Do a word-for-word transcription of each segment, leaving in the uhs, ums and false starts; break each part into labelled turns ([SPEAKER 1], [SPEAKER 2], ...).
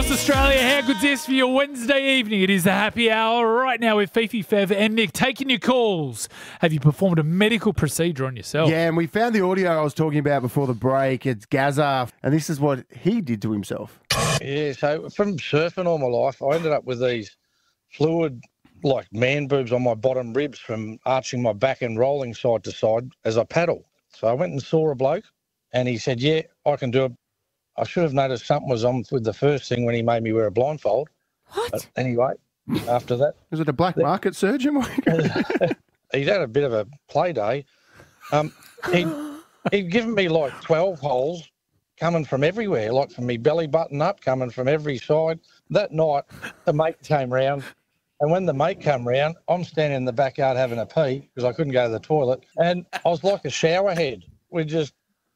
[SPEAKER 1] across Australia. How good's this for your Wednesday evening? It is the happy hour right now with Fifi, Fev and Nick taking your calls. Have you performed a medical procedure on yourself?
[SPEAKER 2] Yeah, and we found the audio I was talking about before the break. It's Gazza, and this is what he did to himself.
[SPEAKER 3] Yeah, so from surfing all my life, I ended up with these fluid, like man boobs on my bottom ribs from arching my back and rolling side to side as I paddle. So I went and saw a bloke, and he said, yeah, I can do it. I should have noticed something was on with the first thing when he made me wear a blindfold.
[SPEAKER 4] What?
[SPEAKER 3] But anyway, after that.
[SPEAKER 2] Was it a black market surgeon?
[SPEAKER 3] He'd had a bit of a play day. Um, he'd, he'd given me like twelve holes coming from everywhere, like from me belly button up, coming from every side. That night, the mate came round. And when the mate come round, I'm standing in the backyard having a pee because I couldn't go to the toilet. And I was like a shower head. We just...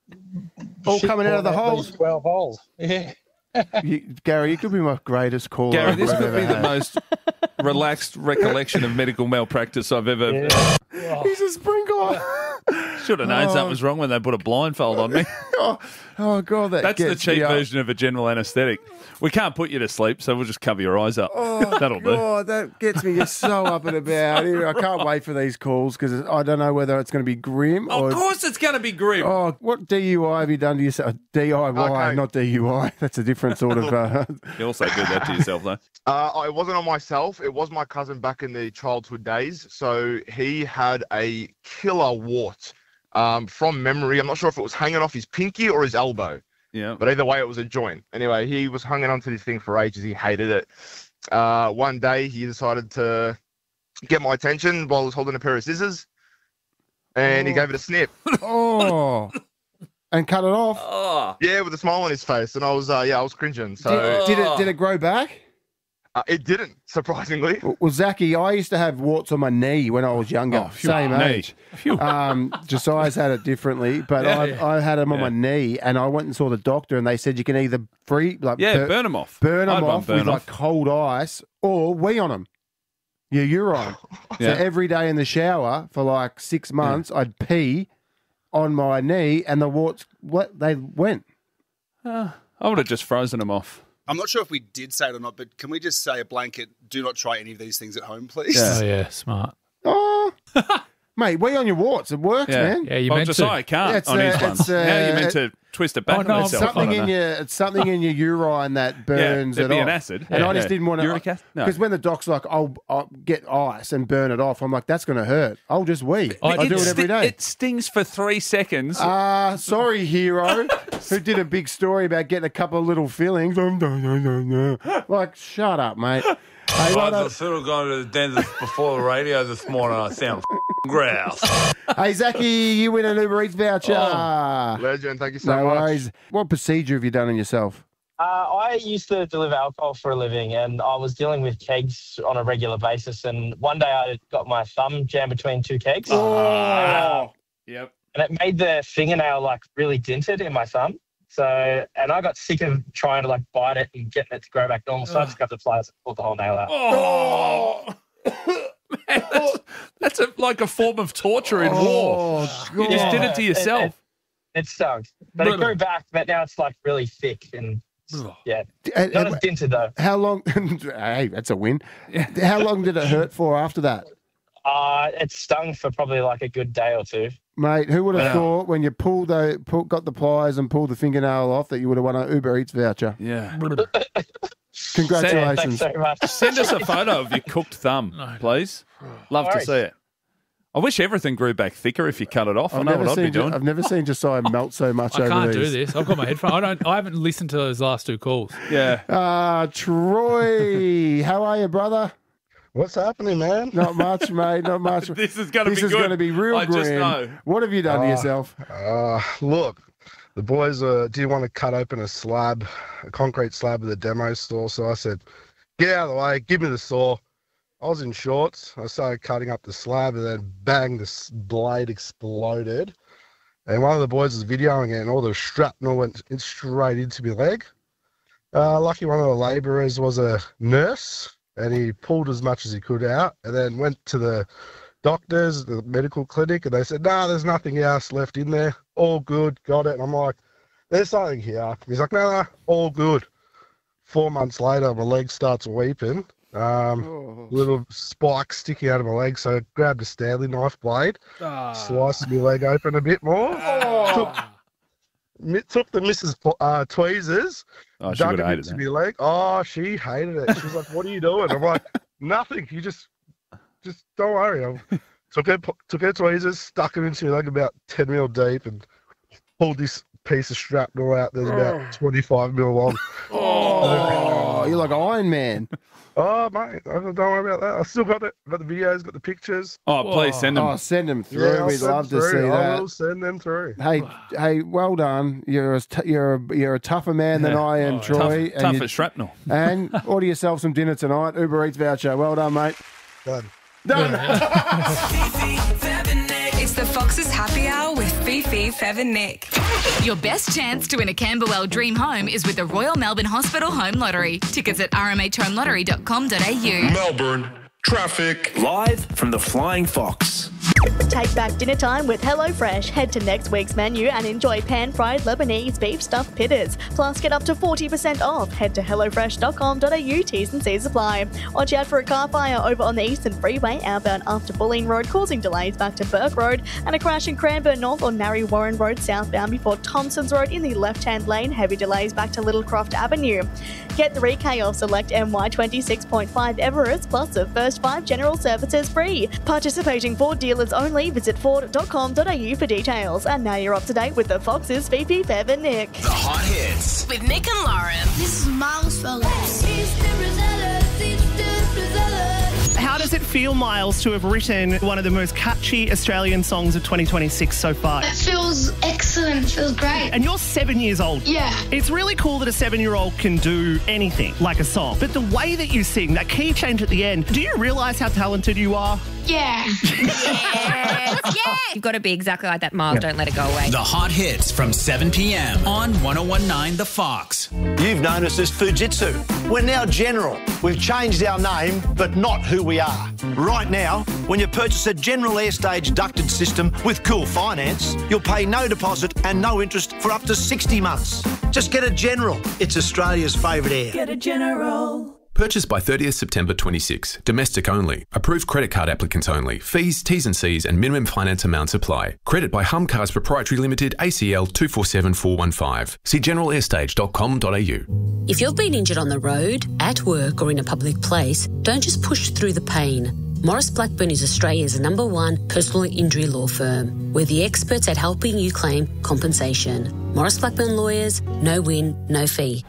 [SPEAKER 2] All coming out of the holes?
[SPEAKER 3] twelve holes, yeah.
[SPEAKER 2] You, Gary, you could be my greatest caller.
[SPEAKER 5] Gary, this
[SPEAKER 2] I've
[SPEAKER 5] could
[SPEAKER 2] ever
[SPEAKER 5] be the
[SPEAKER 2] had.
[SPEAKER 5] most relaxed recollection of medical malpractice I've ever...
[SPEAKER 3] Yeah.
[SPEAKER 2] He's a sprinkler.
[SPEAKER 5] Should have known something was wrong when they put a blindfold on me.
[SPEAKER 2] oh, oh, God, that
[SPEAKER 5] That's the
[SPEAKER 2] gets
[SPEAKER 5] cheap
[SPEAKER 2] me up.
[SPEAKER 5] version of a general anaesthetic. We can't put you to sleep, so we'll just cover your eyes up.
[SPEAKER 2] Oh,
[SPEAKER 5] That'll do.
[SPEAKER 2] God, that gets me just so up and about. I can't wait for these calls because I don't know whether it's going to be grim or...
[SPEAKER 5] Of course it's going to be grim.
[SPEAKER 2] Oh, what D U I have you done to yourself? D I Y,
[SPEAKER 6] Okay.
[SPEAKER 2] not D U I. That's a different sort of... Uh...
[SPEAKER 5] You also do that to yourself, though.
[SPEAKER 6] Uh, it wasn't on myself. It was my cousin back in the childhood days. So he had a killer wart um, from memory. I'm not sure if it was hanging off his pinky or his elbow.
[SPEAKER 5] Yeah.
[SPEAKER 6] But either way, it was a joint. Anyway, he was hanging onto this thing for ages. He hated it. Uh, one day, he decided to get my attention while I was holding a pair of scissors. And he gave it a snip.
[SPEAKER 2] oh. And cut it off.
[SPEAKER 5] Oh.
[SPEAKER 6] Yeah, with a smile on his face. And I was, uh, yeah, I was cringing. So
[SPEAKER 2] Did, did it did it grow back?
[SPEAKER 6] uh, it didn't, surprisingly.
[SPEAKER 2] Well, Zachy, I used to have warts on my knee when I was younger,
[SPEAKER 5] Oh, phew.
[SPEAKER 2] same
[SPEAKER 5] Knee.
[SPEAKER 2] age. Um, Josiah's had it differently, but
[SPEAKER 5] Yeah,
[SPEAKER 2] I,
[SPEAKER 5] yeah.
[SPEAKER 2] I had them on
[SPEAKER 5] Yeah.
[SPEAKER 2] my knee, and I went and saw the doctor, and they said you can either free, like
[SPEAKER 5] Yeah,
[SPEAKER 2] bur-
[SPEAKER 5] burn them off.
[SPEAKER 2] burn
[SPEAKER 5] I'd
[SPEAKER 2] them
[SPEAKER 5] want
[SPEAKER 2] off
[SPEAKER 5] burn
[SPEAKER 2] with
[SPEAKER 5] off.
[SPEAKER 2] like cold ice, or wee on them. Your urine.
[SPEAKER 5] Yeah.
[SPEAKER 2] So every day in the shower for like six months, I'd pee on my knee, and the warts, what they went.
[SPEAKER 5] Uh, I would have just frozen them off.
[SPEAKER 7] I'm not sure if we did say it or not, but can we just say a blanket, do not try any of these things at home, please?
[SPEAKER 2] Yeah.
[SPEAKER 1] Oh, yeah, smart.
[SPEAKER 2] Oh, mate, wee on your warts. It works,
[SPEAKER 5] Yeah.
[SPEAKER 2] man.
[SPEAKER 1] Yeah, you
[SPEAKER 5] well,
[SPEAKER 1] meant
[SPEAKER 5] Josiah
[SPEAKER 1] to.
[SPEAKER 5] can't
[SPEAKER 2] It's,
[SPEAKER 5] on his
[SPEAKER 2] uh,
[SPEAKER 5] one.
[SPEAKER 2] it's, uh,
[SPEAKER 5] How are you meant to twist it back
[SPEAKER 1] Oh,
[SPEAKER 5] on
[SPEAKER 1] no,
[SPEAKER 5] yourself? I
[SPEAKER 2] Something
[SPEAKER 5] don't
[SPEAKER 2] in
[SPEAKER 5] know.
[SPEAKER 2] your it's something in your urine that burns
[SPEAKER 5] there'd
[SPEAKER 2] it
[SPEAKER 5] be
[SPEAKER 2] off.
[SPEAKER 5] an acid.
[SPEAKER 2] and
[SPEAKER 5] Yeah,
[SPEAKER 2] I just
[SPEAKER 5] yeah.
[SPEAKER 2] didn't want to
[SPEAKER 5] Uric acid? No.
[SPEAKER 2] because when the doc's like, "I'll, I'll get ice and burn it off," I'm like, "That's going to hurt." I'll just wee. I, do it every
[SPEAKER 5] sti-
[SPEAKER 2] day.
[SPEAKER 5] It stings for three seconds.
[SPEAKER 2] Ah, sorry, hero, who did a big story about getting a couple of little fillings. Like, shut up, mate. Hey,
[SPEAKER 8] I
[SPEAKER 2] what
[SPEAKER 8] was sort of going to the dentist before the radio this morning. I sound grouse.
[SPEAKER 2] hey, Zachy, you win an Uber Eats voucher.
[SPEAKER 6] Legend, thank you so
[SPEAKER 2] no
[SPEAKER 6] much.
[SPEAKER 2] worries. What procedure have you done on yourself?
[SPEAKER 9] Uh, I used to deliver alcohol for a living, and I was dealing with kegs on a regular basis. And one day I got my thumb jammed between two kegs.
[SPEAKER 5] Oh. Yep.
[SPEAKER 9] And it made the fingernail like really dented in my thumb. So, and I got sick of trying to like bite it and getting it to grow back normal. So I just got the pliers and pulled the whole nail out.
[SPEAKER 5] Oh. Man, that's that's a, like a form of torture in war. You just did it to yourself.
[SPEAKER 9] It, it, it stunk. But it grew back, but now it's like really thick and yeah.
[SPEAKER 2] And-
[SPEAKER 9] Not
[SPEAKER 2] and-
[SPEAKER 9] as dented though.
[SPEAKER 2] How long? Hey, that's a win. How long did it hurt for after that?
[SPEAKER 9] Uh, it stung for probably like a good day or two.
[SPEAKER 2] Mate, who would have
[SPEAKER 9] Wow.
[SPEAKER 2] thought when you pulled the pull, got the pliers and pulled the fingernail off that you would have won an Uber Eats voucher?
[SPEAKER 5] Yeah.
[SPEAKER 2] Congratulations.
[SPEAKER 9] Thanks very much.
[SPEAKER 5] Send us a photo of your cooked thumb, please. Love to
[SPEAKER 9] worries.
[SPEAKER 5] see it. I wish everything grew back thicker if you cut it off. I
[SPEAKER 2] I've
[SPEAKER 5] know
[SPEAKER 2] never
[SPEAKER 5] what I'd be
[SPEAKER 2] seen.
[SPEAKER 5] doing.
[SPEAKER 2] I've never seen Josiah melt so much
[SPEAKER 1] I
[SPEAKER 2] over
[SPEAKER 1] can't
[SPEAKER 2] these.
[SPEAKER 1] do this. I've got my headphones. I don't. I haven't listened to those last two calls.
[SPEAKER 5] Yeah.
[SPEAKER 2] Ah, Troy, how are you, brother?
[SPEAKER 10] What's happening, man?
[SPEAKER 2] Not much, mate. Not much.
[SPEAKER 5] This is going to
[SPEAKER 2] This
[SPEAKER 5] be
[SPEAKER 2] is
[SPEAKER 5] good.
[SPEAKER 2] going to be real
[SPEAKER 5] I
[SPEAKER 2] grim.
[SPEAKER 5] just know.
[SPEAKER 2] What have you done to
[SPEAKER 10] Uh,
[SPEAKER 2] yourself?
[SPEAKER 10] Uh, look, the boys uh, did want to cut open a slab, a concrete slab of the demo store. So I said, get out of the way, give me the saw. I was in shorts. I started cutting up the slab, and then bang, the s- blade exploded. And one of the boys was videoing it, and all the shrapnel went in straight into my leg. Uh, lucky one of the labourers was a nurse, and he pulled as much as he could out, and then went to the doctors, the medical clinic, and they said, nah, there's nothing else left in there. All good, got it. And I'm like, there's something here. He's like, no, no, all good. Four months later, my leg starts weeping. Um,
[SPEAKER 2] Oh.
[SPEAKER 10] Little spike sticking out of my leg, so I grabbed a Stanley knife blade,
[SPEAKER 1] Ah.
[SPEAKER 10] sliced my leg open a bit more. Took, mi- took the Missus Pl- uh, tweezers,
[SPEAKER 5] Oh, she
[SPEAKER 10] dug
[SPEAKER 5] would
[SPEAKER 10] it
[SPEAKER 5] have hated
[SPEAKER 10] into
[SPEAKER 5] that.
[SPEAKER 10] my leg. Oh, she hated it. She was like, "What are you doing?" I'm like, "Nothing. You just, just don't worry." I took her, took her tweezers, stuck them into my leg about ten mil deep, and pulled this piece of shrapnel out. There's about twenty-five mil long.
[SPEAKER 2] Oh, you're like Iron Man.
[SPEAKER 10] Oh, mate, don't worry about that. I still got it. Got the videos, got the pictures.
[SPEAKER 5] Oh, please send them.
[SPEAKER 2] Oh, send them through.
[SPEAKER 10] Yeah, I'll
[SPEAKER 2] We'd
[SPEAKER 10] send
[SPEAKER 2] love to
[SPEAKER 10] through.
[SPEAKER 2] see
[SPEAKER 10] I
[SPEAKER 2] that.
[SPEAKER 10] will send them through.
[SPEAKER 2] Hey, hey, well done. You're a t- you're a, you're a tougher man than
[SPEAKER 5] Yeah.
[SPEAKER 2] I am,
[SPEAKER 5] Oh,
[SPEAKER 2] Troy.
[SPEAKER 5] tough, tough
[SPEAKER 2] you,
[SPEAKER 5] as shrapnel.
[SPEAKER 2] and order yourself some dinner tonight. Uber Eats voucher. Well done, mate.
[SPEAKER 10] Done.
[SPEAKER 2] Done.
[SPEAKER 4] It's the Fox's Happy Hour with Fifi, Fev and Nick.
[SPEAKER 11] Your best chance to win a Camberwell Dream Home is with the Royal Melbourne Hospital Home Lottery. Tickets at r m h home lottery dot com dot a u.
[SPEAKER 12] Melbourne traffic. Live from the Flying Fox.
[SPEAKER 13] Take back dinner time with HelloFresh. Head to next week's menu and enjoy pan-fried Lebanese beef stuffed pitters. Plus, get up to forty percent off. Head to hello fresh dot com dot a u. T's and C's apply. Watch out for a car fire over on the Eastern Freeway, outbound after Bulleen Road, causing delays back to Burke Road, and a crash in Cranbourne North on Narry Warren Road, southbound before Thompson's Road in the left-hand lane. Heavy delays back to Littlecroft Avenue. Get three K off select M Y twenty-six point five Everest, plus the first five general services free. Participating Ford dealers only. Visit ford dot com dot a u for details. And now you're up to date with the Foxes, Fifi, Fev and Nick.
[SPEAKER 12] The hot hits.
[SPEAKER 11] With Nick and Lauren.
[SPEAKER 14] This is Miles Fellas.
[SPEAKER 15] How does it feel, Miles, to have written one of the most catchy Australian songs of twenty twenty-six so far?
[SPEAKER 14] It feels excellent. It feels great.
[SPEAKER 15] And you're seven years old.
[SPEAKER 14] Yeah.
[SPEAKER 15] It's really cool that a seven-year-old can do anything, like a song. But the way that you sing, that key change at the end, do you realise how talented you are?
[SPEAKER 14] Yeah.
[SPEAKER 11] Yes, yeah. You've got to be exactly like that, Miles. Don't let it go away.
[SPEAKER 16] The hot hits from seven p m on one oh one point nine The Fox.
[SPEAKER 17] You've known us as Fujitsu. We're now General. We've changed our name, but not who we are. Right now, when you purchase a General Airstage ducted system with Cool Finance, you'll pay no deposit and no interest for up to sixty months. Just get a General. It's Australia's favourite air.
[SPEAKER 18] Get a General.
[SPEAKER 19] Purchased by thirtieth September twenty-six. Domestic only. Approved credit card applicants only. Fees, T's and C's and minimum finance amounts apply. Credit by Humcars Proprietary Limited, A C L two four seven four one five. See general airstage dot com dot a u.
[SPEAKER 20] If you've been injured on the road, at work or in a public place, don't just push through the pain. Morris Blackburn is Australia's number one personal injury law firm. We're the experts at helping you claim compensation. Morris Blackburn Lawyers, no win, no fee.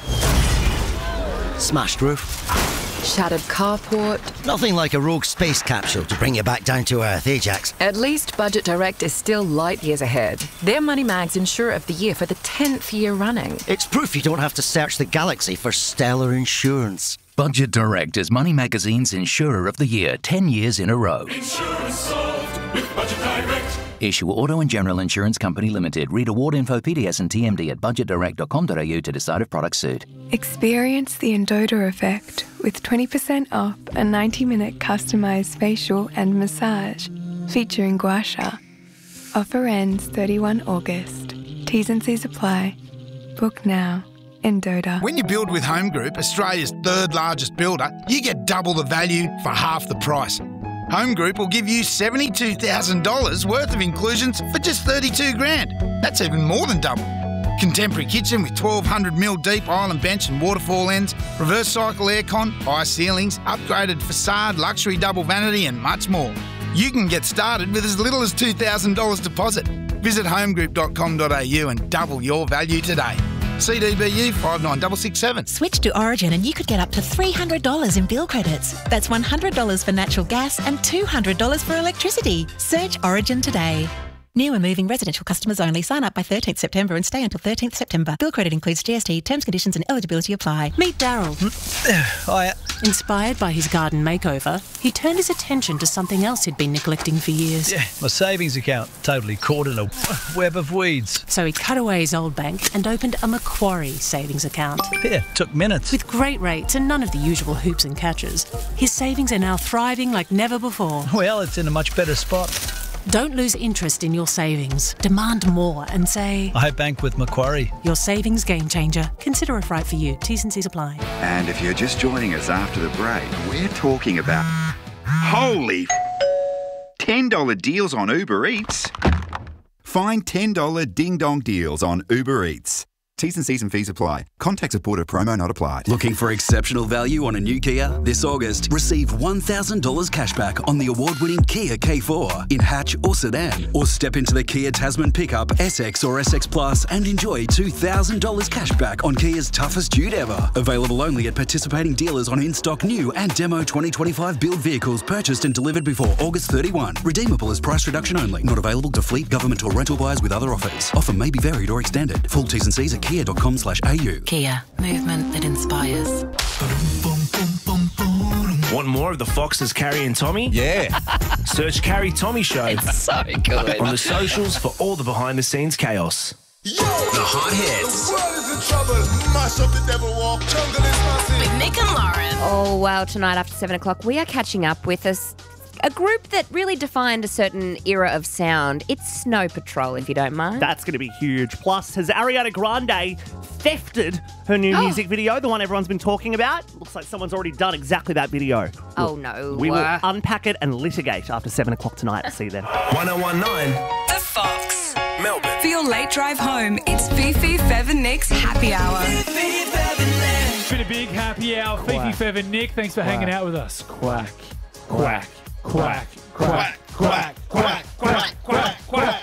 [SPEAKER 21] Smashed roof.
[SPEAKER 22] Shattered carport.
[SPEAKER 21] Nothing like a rogue space capsule to bring you back down to earth, eh, Jax?
[SPEAKER 22] At least Budget Direct is still light years ahead. They're Money Mag's Insurer of the Year for the tenth year running.
[SPEAKER 21] It's proof you don't have to search the galaxy for stellar insurance.
[SPEAKER 23] Budget Direct is Money Magazine's Insurer of the Year ten years in a row.
[SPEAKER 12] Insurance solved with Budget Direct.
[SPEAKER 23] Issue Auto and General Insurance Company Limited. Read award info, P D S and T M D at budget direct dot com dot a u to decide if products suit.
[SPEAKER 24] Experience the Endota effect with twenty percent off a ninety minute customised facial and massage featuring gua sha. Offer ends thirty-first of August. T's and C's apply. Book now. Endota.
[SPEAKER 25] When you build with Home Group, Australia's third largest builder, you get double the value for half the price. Home Group will give you seventy-two thousand dollars worth of inclusions for just thirty-two grand. That's even more than double. Contemporary kitchen with twelve hundred mil deep island bench and waterfall ends, reverse cycle aircon, high ceilings, upgraded facade, luxury double vanity and much more. You can get started with as little as two thousand dollars deposit. Visit home group dot com dot a u and double your value today. C D B U five nine six six seven.
[SPEAKER 26] Switch to Origin and you could get up to three hundred dollars in bill credits. That's one hundred dollars for natural gas and two hundred dollars for electricity. Search Origin today. New and moving residential customers only. Sign up by thirteenth September and stay until thirteenth September. Bill credit includes G S T. Terms, conditions and eligibility apply.
[SPEAKER 27] Meet Daryl.
[SPEAKER 28] Hiya.
[SPEAKER 27] Inspired by his garden makeover, he turned his attention to something else he'd been neglecting for years.
[SPEAKER 28] Yeah, my savings account totally caught in a web of weeds.
[SPEAKER 27] So he cut away his old bank and opened a Macquarie savings account.
[SPEAKER 28] Yeah, took minutes.
[SPEAKER 27] With great rates and none of the usual hoops and catches, his savings are now thriving like never before.
[SPEAKER 28] Well, it's in a much better spot.
[SPEAKER 27] Don't lose interest in your savings. Demand more and say,
[SPEAKER 28] I bank with Macquarie.
[SPEAKER 27] Your savings game changer. Consider a fright for you. T's and C's apply.
[SPEAKER 1] And if you're just joining us after the break, we're talking about holy ten dollar deals on Uber Eats. Find ten dollar ding dong deals on Uber Eats. T's and C's and fees apply. Contact supported promo not applied.
[SPEAKER 3] Looking for exceptional value on a new Kia? This August, receive one thousand dollars cashback on the award-winning Kia K four in hatch or sedan. Or step into the Kia Tasman pickup, S X or S X Plus and enjoy two thousand dollars cashback on Kia's toughest dude ever. Available only at participating dealers on in-stock new and demo twenty twenty-five build vehicles purchased and delivered before August thirty-first. Redeemable as price reduction only. Not available to fleet, government or rental buyers with other offers. Offer may be varied or extended. Full T's and C's at kia dot com slash a u.
[SPEAKER 26] Kia, movement that inspires.
[SPEAKER 5] Want more of the Foxes, Carrie and Tommy? Yeah. Search Carrie Tommy Show.
[SPEAKER 22] It's so good.
[SPEAKER 5] On the socials for all the behind-the-scenes chaos.
[SPEAKER 16] The hot hits.
[SPEAKER 11] With Nick and Lauren.
[SPEAKER 6] Oh, well, tonight after seven o'clock, we are catching up with us. A group that really defined a certain era of sound. It's Snow Patrol, if you don't mind.
[SPEAKER 15] That's going to be huge. Plus, has Ariana Grande thefted her new music video, the one everyone's been talking about? Looks like someone's already done exactly that video.
[SPEAKER 6] Oh, no.
[SPEAKER 15] We will unpack it and litigate after seven o'clock tonight. See you then.
[SPEAKER 5] one oh one nine
[SPEAKER 4] The Fox. Melbourne. For your late drive home, it's Fifi, Fev and Nick's Happy Hour.
[SPEAKER 7] It's been a big happy hour. Fifi, Fev and Nick, thanks for
[SPEAKER 2] Quack.
[SPEAKER 7] hanging out with us.
[SPEAKER 2] Quack.
[SPEAKER 7] Quack. Quack. Quack. Quack. Quack. Quack. Quack. Quack. Quack.